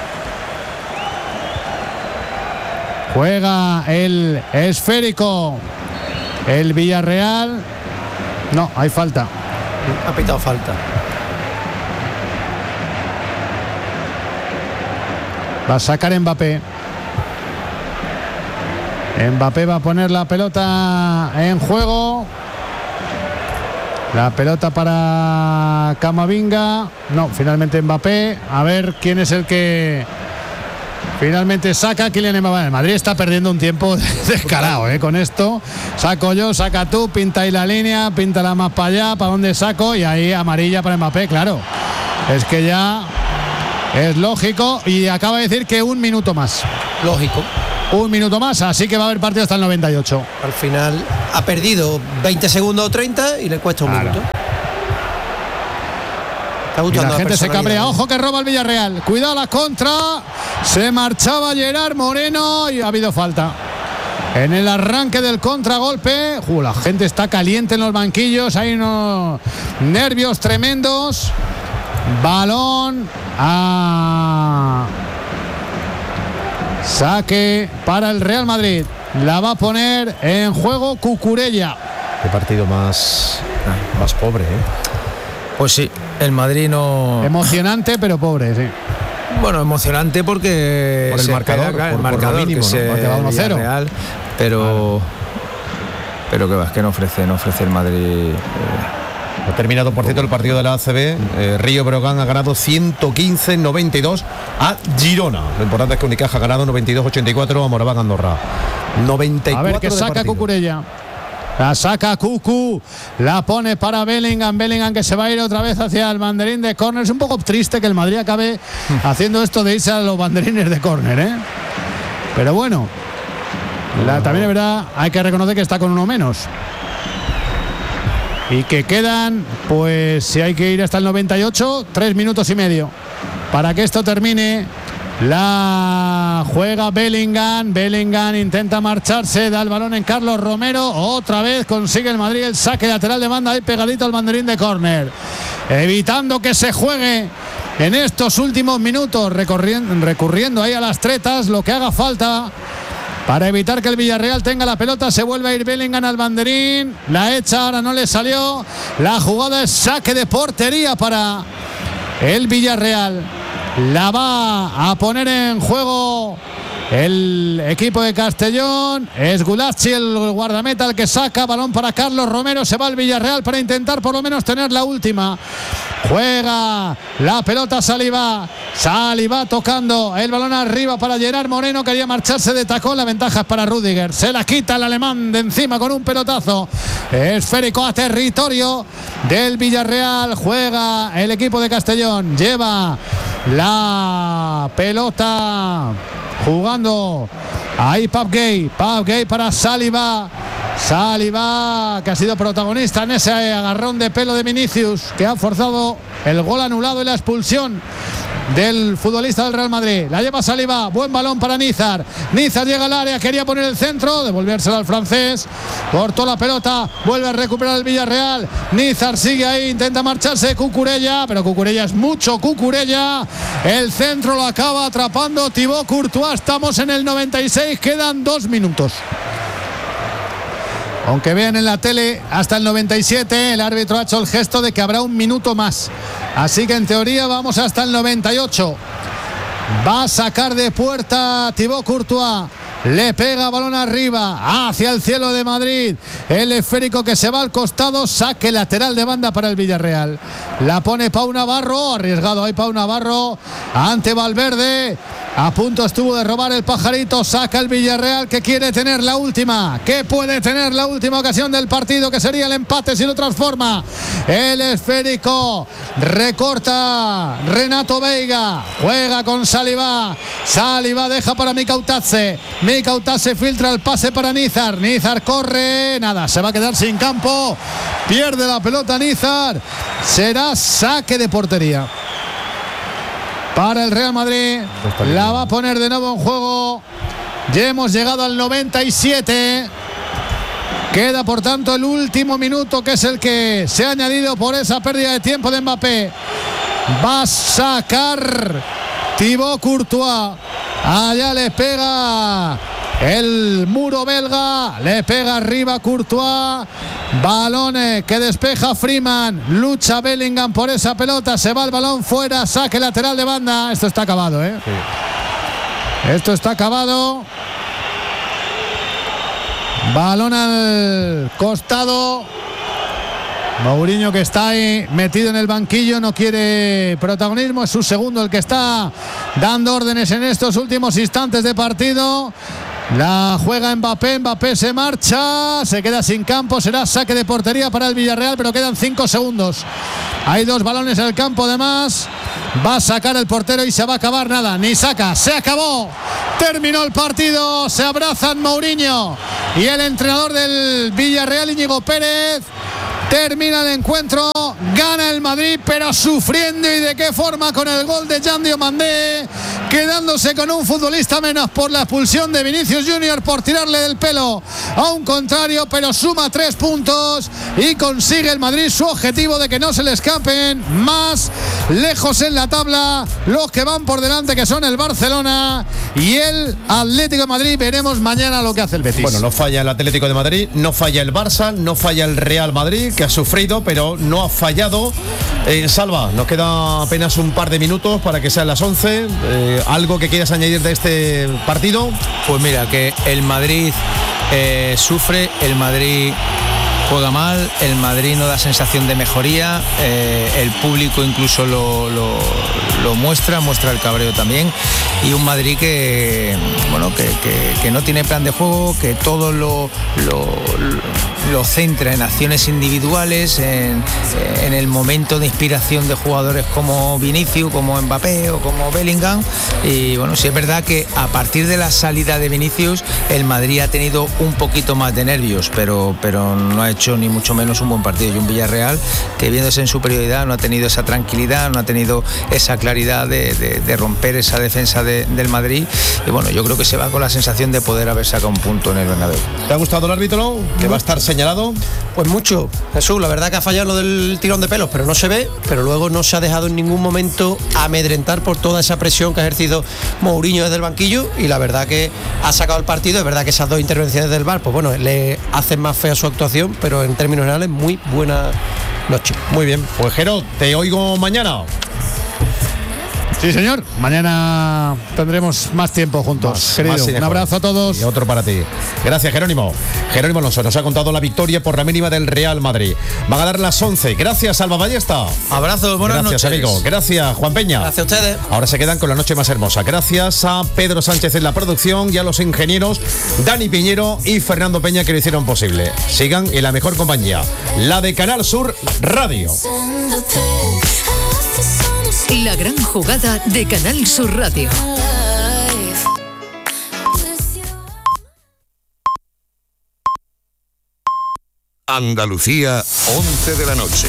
Juega el esférico el Villarreal. No, hay falta. Ha pitado falta. Va a sacar Mbappé. Mbappé va a poner la pelota en juego. La pelota para Camavinga. No, finalmente Mbappé. A ver quién es el que finalmente saca. Kylian Mbappé. El Madrid está perdiendo un tiempo descarado, con esto. Saco yo, saca tú, pinta ahí la línea, píntala más para allá, para dónde saco, y ahí amarilla para Mbappé, claro. Es que ya Es lógico, y acaba de decir que un minuto más. Lógico. Un minuto más, así que va a haber partido hasta el 98. Al final ha perdido 20 segundos o 30 y le cuesta un minuto. Y la gente se cabrea. Ojo que roba el Villarreal. Cuidado la contra. Se marchaba Gerard Moreno y ha habido falta. En el arranque del contragolpe. La gente está caliente en los banquillos. Hay unos nervios tremendos. Balón a saque para el Real Madrid. La va a poner en juego Cucurella. Qué partido más pobre, Pues sí, el Madrid no... Emocionante, pero pobre, sí. Bueno, emocionante porque... Por el marcador, el por marcador lo mínimo, que se porque va 1-0. Real, pero... Pero que va, es que no ofrece el Madrid... Ha terminado, por cierto, el partido de la ACB. Río Breogán ha ganado 115-92 a Girona. Lo importante es que Unicaja ha ganado 92-84 a Moraván Andorra. 94. A ver qué saca Cucurella. La saca Cucu, la pone para Bellingham. Bellingham que se va a ir otra vez hacia el banderín de córner. Es un poco triste que el Madrid acabe haciendo esto de irse a los banderines de córner, Pero bueno, también es verdad, hay que reconocer que está con uno menos. Y que quedan, pues si hay que ir hasta el 98, 3 minutos y medio para que esto termine. La juega Bellingham. Bellingham intenta marcharse, da el balón en Carlos Romero. Otra vez consigue el Madrid el saque lateral de banda ahí pegadito al banderín de córner, evitando que se juegue en estos últimos minutos, recurriendo ahí a las tretas, lo que haga falta para evitar que el Villarreal tenga la pelota. Se vuelve a ir Bellingham al banderín, la echa, ahora no le salió. La jugada es saque de portería para el Villarreal. La va a poner en juego el equipo de Castellón. Es Gulacsi el guardameta el que saca. Balón para Carlos Romero. Se va al Villarreal para intentar por lo menos tener la última. Juega la pelota Saliba. Saliba tocando el balón arriba para Gerard Moreno. Quería marcharse de tacón. La ventaja es para Rüdiger. Se la quita el alemán de encima con un pelotazo esférico a territorio del Villarreal. Juega el equipo de Castellón. Lleva la pelota jugando ahí Pap Gay para Saliba. Saliba, que ha sido protagonista en ese agarrón de pelo de Vinicius, que ha forzado el gol anulado y la expulsión del futbolista del Real Madrid. La lleva Saliba, buen balón para Nízar. Nízar llega al área, quería poner el centro, devolvérsela al francés, cortó la pelota, vuelve a recuperar el Villarreal. Nízar sigue ahí, intenta marcharse Cucurella, pero Cucurella es mucho Cucurella. El centro lo acaba atrapando Thibaut Courtois. Estamos en el 96, quedan 2 minutos. Aunque vean en la tele hasta el 97, el árbitro ha hecho el gesto de que habrá un minuto más. Así que en teoría vamos hasta el 98. Va a sacar de puerta Thibaut Courtois. Le pega balón arriba hacia el cielo de Madrid. El esférico que se va al costado. Saque lateral de banda para el Villarreal. La pone Pau Navarro. Arriesgado ahí Pau Navarro ante Valverde. A punto estuvo de robar el pajarito. Saca el Villarreal, que quiere tener la última, que puede tener la última ocasión del partido, que sería el empate si lo transforma. El esférico recorta Renato Veiga. Juega con Saliba. Saliba deja para Mikautadze. Mikautadze filtra el pase para Nízar. Nízar corre. Nada, se va a quedar sin campo. Pierde la pelota Nízar. Será saque de portería para el Real Madrid. La va a poner de nuevo en juego. Ya hemos llegado al 97. Queda por tanto el último minuto, que es el que se ha añadido por esa pérdida de tiempo de Mbappé. Va a sacar Thibaut Courtois. Allá le pega el muro belga, le pega arriba Courtois. Balones que despeja Freeman. Lucha Bellingham por esa pelota. Se va el balón fuera. Saque lateral de banda. Esto está acabado, Sí. Esto está acabado. Balón al costado. Mourinho, que está ahí metido en el banquillo, no quiere protagonismo. Es su segundo el que está dando órdenes en estos últimos instantes de partido. La juega Mbappé, Mbappé se marcha, se queda sin campo, será saque de portería para el Villarreal, pero quedan 5 segundos. Hay 2 balones en el campo de más Va a sacar el portero y se va a acabar nada. Ni saca, se acabó. Terminó el partido. Se abrazan Mourinho y el entrenador del Villarreal, Íñigo Pérez. Termina el encuentro, gana el Madrid, pero sufriendo, y de qué forma, con el gol de Jan Diomandé, quedándose con un futbolista menos por la expulsión de Vinicius Junior por tirarle del pelo a un contrario, pero suma 3 puntos y consigue el Madrid su objetivo de que no se le escapen más lejos en la tabla los que van por delante, que son el Barcelona y el Atlético de Madrid. Veremos mañana lo que hace el Betis. Bueno, no falla el Atlético de Madrid, no falla el Barça, no falla el Real Madrid, que ha sufrido, pero no ha fallado. Salva, nos queda apenas un par de minutos para que sean las 11. ¿Algo que quieras añadir de este partido? Pues mira, que el Madrid sufre, el Madrid juega mal, el Madrid no da sensación de mejoría, el público incluso lo muestra el cabreo también, y un Madrid que no tiene plan de juego, que todo lo centra en acciones individuales, en el momento de inspiración de jugadores como Vinicius, como Mbappé o como Bellingham. Y bueno, sí es verdad que a partir de la salida de Vinicius el Madrid ha tenido un poquito más de nervios, pero no ha hecho ni mucho menos un buen partido. Y un Villarreal que, viéndose en superioridad, no ha tenido esa tranquilidad, no ha tenido esa claridad de romper esa defensa del Madrid. Y bueno, yo creo que se va con la sensación de poder haber sacado un punto en el Bernabéu. ¿Te ha gustado el árbitro? ¿Que va a estar señalado? Pues mucho, Jesús. La verdad que ha fallado lo del tirón de pelos, pero no se ve. Pero luego no se ha dejado en ningún momento amedrentar por toda esa presión que ha ejercido Mourinho desde el banquillo, y la verdad que ha sacado el partido. Es verdad que esas 2 intervenciones del VAR, pues bueno, le hacen más fea su actuación, pero en términos generales, muy buena noche. Muy bien, pues Jero, te oigo mañana. Sí, señor. Mañana tendremos más tiempo juntos. Querido, un abrazo a todos. Y otro para ti. Gracias, Jerónimo. Jerónimo Alonso nos ha contado la victoria por la mínima del Real Madrid. Van a dar las 11. Gracias, Alba Ballesta. Abrazos, buenas noches. Gracias, amigo. Gracias, Juan Peña. Gracias a ustedes. Ahora se quedan con la noche más hermosa. Gracias a Pedro Sánchez en la producción y a los ingenieros Dani Piñero y Fernando Peña, que lo hicieron posible. Sigan en la mejor compañía, la de Canal Sur Radio. La gran jugada de Canal Sur Radio. Andalucía, 11 de la noche.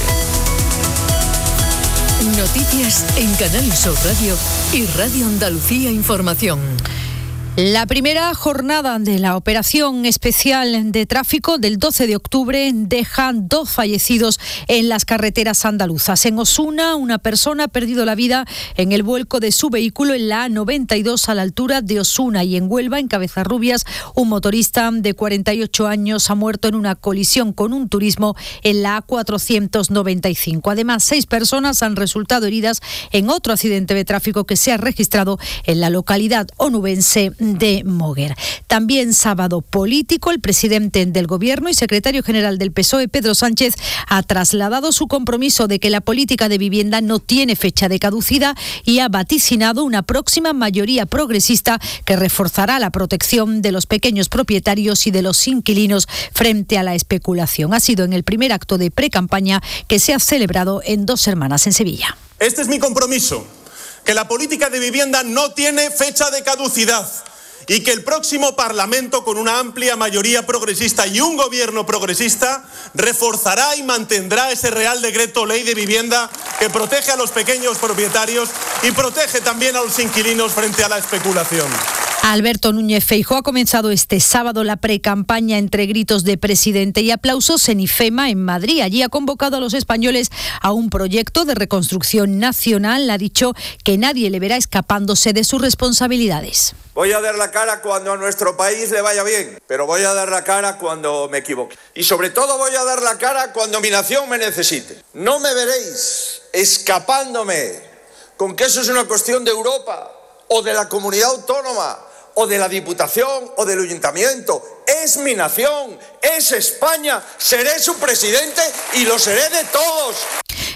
Noticias en Canal Sur Radio y Radio Andalucía Información. La primera jornada de la operación especial de tráfico del 12 de octubre deja 2 fallecidos en las carreteras andaluzas. En Osuna, una persona ha perdido la vida en el vuelco de su vehículo en la A92 a la altura de Osuna, y en Huelva, en Cabezarrubias, un motorista de 48 años ha muerto en una colisión con un turismo en la A495. Además, 6 personas han resultado heridas en otro accidente de tráfico que se ha registrado en la localidad onubense de Moguer. También sábado político. El presidente del Gobierno y secretario general del PSOE, Pedro Sánchez, ha trasladado su compromiso de que la política de vivienda no tiene fecha de caducidad y ha vaticinado una próxima mayoría progresista que reforzará la protección de los pequeños propietarios y de los inquilinos frente a la especulación. Ha sido en el primer acto de precampaña que se ha celebrado en Dos Hermanas, en Sevilla. Este es mi compromiso, que la política de vivienda no tiene fecha de caducidad y que el próximo Parlamento, con una amplia mayoría progresista y un gobierno progresista, reforzará y mantendrá ese Real Decreto Ley de Vivienda que protege a los pequeños propietarios y protege también a los inquilinos frente a la especulación. Alberto Núñez Feijóo ha comenzado este sábado la precampaña entre gritos de presidente y aplausos en IFEMA, en Madrid. Allí ha convocado a los españoles a un proyecto de reconstrucción nacional. Ha dicho que nadie le verá escapándose de sus responsabilidades. Voy a dar la cara cuando a nuestro país le vaya bien, pero voy a dar la cara cuando me equivoque. Y sobre todo voy a dar la cara cuando mi nación me necesite. No me veréis escapándome con que eso es una cuestión de Europa o de la comunidad autónoma o de la Diputación o del Ayuntamiento. Es mi nación, es España, seré su presidente y lo seré de todos.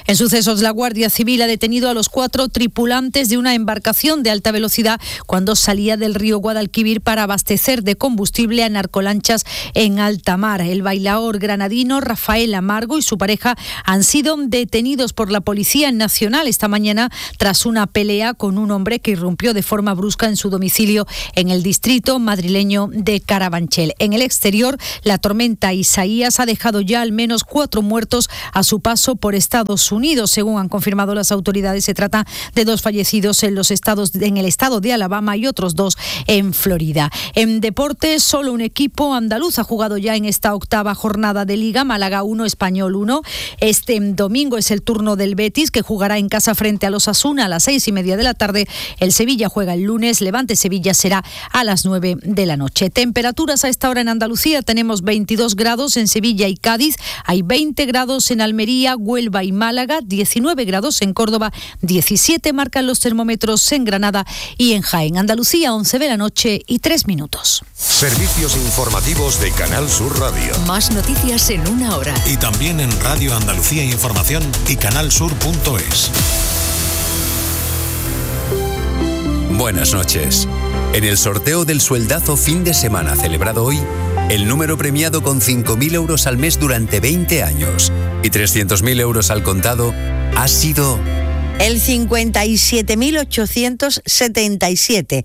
En sucesos, la Guardia Civil ha detenido a los 4 tripulantes de una embarcación de alta velocidad cuando salía del río Guadalquivir para abastecer de combustible a narcolanchas en alta mar. El bailaor granadino Rafael Amargo y su pareja han sido detenidos por la Policía Nacional esta mañana tras una pelea con un hombre que irrumpió de forma brusca en su domicilio en el distrito madrileño de Carabanchel. En el exterior, la tormenta Isaías ha dejado ya al menos 4 muertos a su paso por Estados Unidos. Según han confirmado las autoridades, se trata de 2 fallecidos en el estado de Alabama y otros 2 en Florida. En deportes, solo un equipo andaluz ha jugado ya en esta 8ª jornada de Liga, Málaga 1, Español 1. Este domingo es el turno del Betis, que jugará en casa frente a los Osasuna a las 6:30 de la tarde. El Sevilla juega el lunes, Levante-Sevilla será a las 9 de la noche. Temperaturas a esta hora en Andalucía: tenemos 22 grados en Sevilla y Cádiz, hay 20 grados en Almería, Huelva y Málaga, 19 grados en Córdoba, 17 marcan los termómetros en Granada y en Jaén. Andalucía, 11 de la noche y 3 minutos. Servicios informativos de Canal Sur Radio. Más noticias en una hora. Y también en Radio Andalucía Información y canalsur.es. Buenas noches. En el sorteo del sueldazo fin de semana celebrado hoy, el número premiado con 5.000 euros al mes durante 20 años y 300.000 euros al contado ha sido... el 57.877,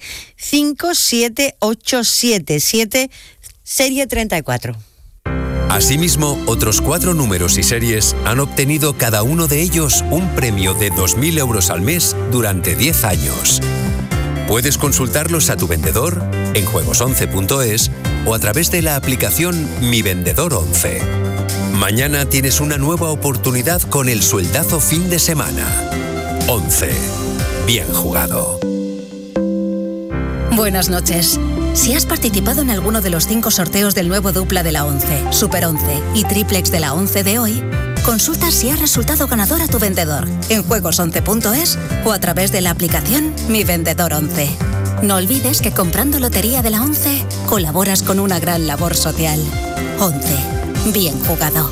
57877, serie 34. Asimismo, otros 4 números y series han obtenido cada uno de ellos un premio de 2.000 euros al mes durante 10 años. Puedes consultarlos a tu vendedor en juegos11.es o a través de la aplicación Mi Vendedor 11. Mañana tienes una nueva oportunidad con el sueldazo fin de semana. 11. Bien jugado. Buenas noches. Si has participado en alguno de los 5 sorteos del nuevo dupla de la 11, Super 11 y triplex de la 11 de hoy, consulta si ha resultado ganador a tu vendedor en juegos11.es o a través de la aplicación Mi Vendedor 11. No olvides que comprando lotería de la 11 colaboras con una gran labor social. 11. Bien jugado.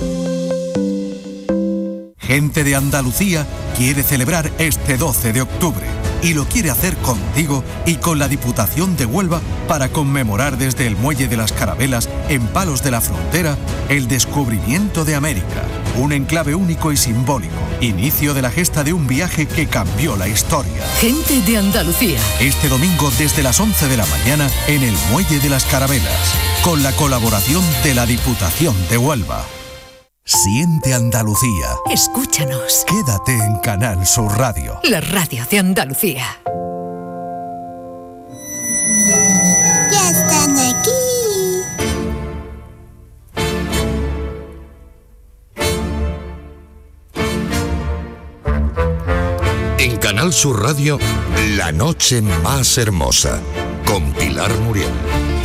Gente de Andalucía quiere celebrar este 12 de octubre y lo quiere hacer contigo y con la Diputación de Huelva para conmemorar desde el Muelle de las Carabelas, en Palos de la Frontera, el descubrimiento de América. Un enclave único y simbólico. Inicio de la gesta de un viaje que cambió la historia. Gente de Andalucía. Este domingo desde las 11 de la mañana en el Muelle de las Carabelas, con la colaboración de la Diputación de Huelva. Siente Andalucía. Escúchanos. Quédate en Canal Sur Radio. La radio de Andalucía. Ya están aquí. En Canal Sur Radio, La Noche Más Hermosa, con Pilar Muriel.